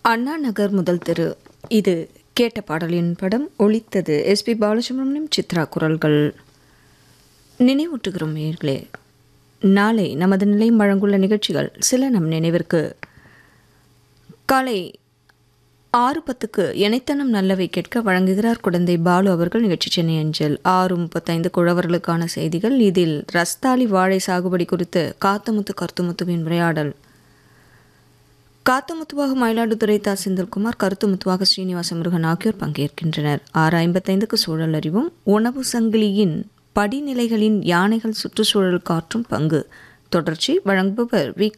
அண்ணா நகர் முதல் தெரு. இது கேட்ட பாடலின் படம். ஒலித்தது எஸ்பி பாலசுப்ரமணியம், சித்ரா குரல்கள். நினைவூட்டுகிறோம் நேயர்களே, நாளை நமது நிலையம் வழங்குள்ள நிகழ்ச்சிகள் சில நம் நினைவிற்கு. காலை 6:10 இணைத்தனம் நல்லவை கேட்க வழங்குகிறார் குழந்தை பாலு அவர்கள். நிகழ்ச்சி சென்னை அஞ்சல். 6:35 குழவர்களுக்கான செய்திகள். இதில் ரஸ்தாலி வாழை சாகுபடி குறித்து காத்தமுத்து கருத்துமுத்துவின் உரையாடல். காத்தமுத்துவாக மயிலாடுதுறை தா. செந்தில்குமார், கருத்துமுத்துவாக ஸ்ரீனிவாச முருகன் ஆகியோர் பங்கேற்கின்றனர். 6:55 சூழல் அறிவும். உணவு சங்கிலியின் படிநிலைகளின் யானைகள் சுற்றுச்சூழல் காற்றும் பங்கு தொடர்ச்சி. வழங்குபவர் வி.